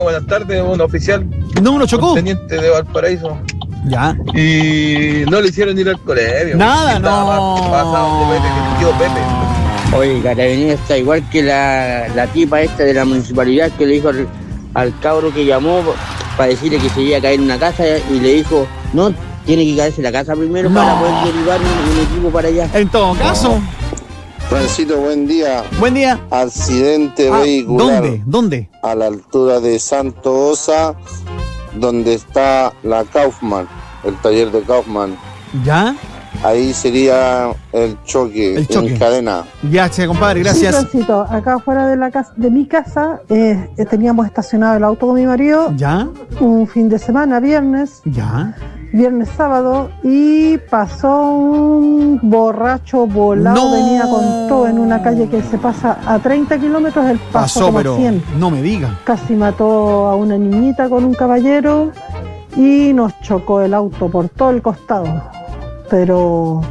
Buenas tardes, un oficial. No, lo chocó. Un teniente de Valparaíso. Ya. Y no le hicieron ir al colegio. Nada, Estaba no. más pasado de Pepe que el tío Pepe. Oye, Carabinero está igual que la tipa esta de la municipalidad que le dijo al cabro que llamó para decirle que se iba a caer en una casa y le dijo, no, tiene que caerse la casa primero para poder derivar un equipo para allá. En todo caso. Francito, buen día. Buen día. Accidente vehicular. ¿Dónde? A la altura de Santo Osa, donde está la Kaufman, el taller de Kaufman. ¿Ya? Ahí sería el choque en cadena. Ya, che, compadre, gracias. Sí, Francito, acá afuera de la casa, de mi casa, teníamos estacionado el auto con mi marido. ¿Ya? Un fin de semana, viernes. ¿Ya? Viernes, sábado, y pasó un borracho volado, No. venía con todo en una calle que se pasa a 30 kilómetros, el paso como pero 100. no me diga. Casi mató a una niñita con un caballero y nos chocó el auto por todo el costado. Pero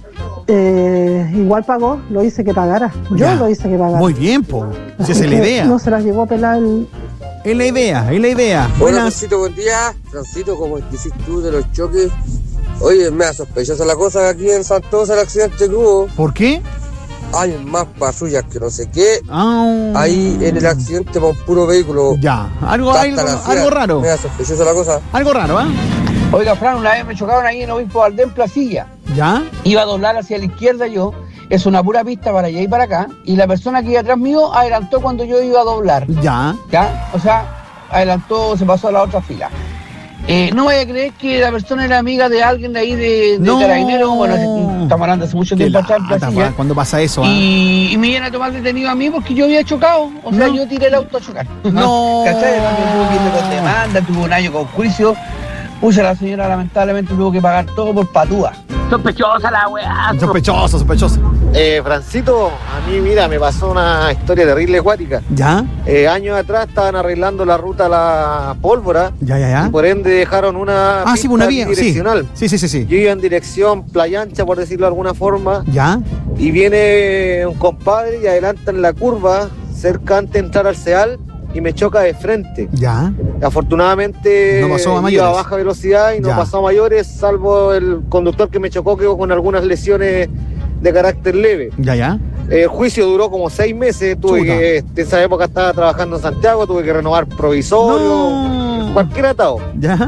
igual pagó, lo hice que pagara. Yo Ya. lo hice que pagara. Muy bien, po. Si esa es la que idea. No se las llevó a pelar el... Es la idea. Hola, Buenas. Francito, buen día. Francito, como decís tú de los choques. Oye, me da sospechosa la cosa aquí en Santosa, el accidente que hubo. ¿Por qué? Hay más patrullas que no sé qué. Ah. Ahí en el accidente va un puro vehículo. Ya, algo raro. Me da sospechosa la cosa. Algo raro, ¿ah? Oiga, Fran, una vez me chocaron ahí en Obispo Valdés, en Placilla. ¿Ya? Iba a doblar hacia la izquierda yo. Es una pura pista para allá y para acá. Y la persona que iba atrás mío adelantó cuando yo iba a doblar. Ya. ¿Ya? O sea, adelantó, se pasó a la otra fila. No vaya a creer que la persona era amiga de alguien de ahí de Carabinero. Bueno, estamos hablando hace mucho tiempo atrás en Placilla. ¿Cuándo pasa eso? Y me iban a tomar detenido a mí porque yo había chocado. O sea, yo tiré el auto a chocar. No. ¿Cachai? Tuve que irme con demanda, tuve un año con juicio. Puse a la señora, lamentablemente tuvo que pagar todo por patúa. Sospechosa la weá. Sospechoso. Francito, a mí, mira, me pasó una historia terrible acuática. ¿Ya? Años atrás estaban arreglando la ruta a la Pólvora. Ya. Y por ende dejaron una pista una vía direccional. Sí. Yo iba en dirección Playa Ancha, por decirlo de alguna forma. ¿Ya? Y viene un compadre y adelanta en la curva, cerca antes de entrar al CEAL, y me choca de frente. ¿Ya? Afortunadamente No pasó a iba mayores. a baja velocidad y no Ya. pasó a mayores, salvo el conductor que me chocó, quedó con algunas lesiones de carácter leve. Ya. El juicio duró como 6 meses, tuve que, en esa época estaba trabajando en Santiago, tuve que renovar provisorio, cualquier atado. ¿Ya?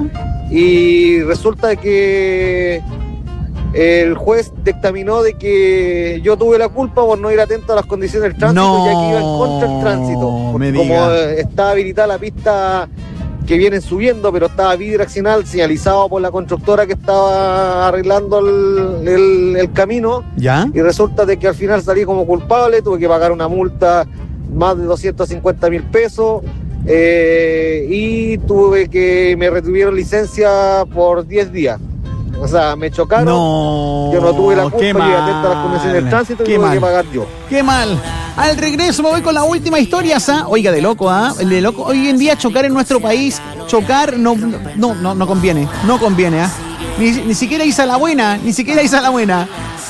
Y resulta que el juez dictaminó de que yo tuve la culpa por no ir atento a las condiciones del tránsito, ya que iba en contra del tránsito. Porque como está habilitada la pista que vienen subiendo, pero estaba bidireccional, señalizado por la constructora que estaba arreglando el camino. ¿Ya? Y resulta de que al final salí como culpable, tuve que pagar una multa más de 250.000 pesos. Y tuve que me retuvieron licencia por 10 días. O sea, me chocaron, yo no tuve la culpa, llegué atento a las condiciones del tránsito y tuve que pagar yo. ¡Qué mal! Al regreso me voy con la última historia, ¿ah? Oiga, de loco, ¿ah? De loco. Hoy en día chocar en nuestro país, chocar no conviene, ¿ah? Ni siquiera irse a la buena,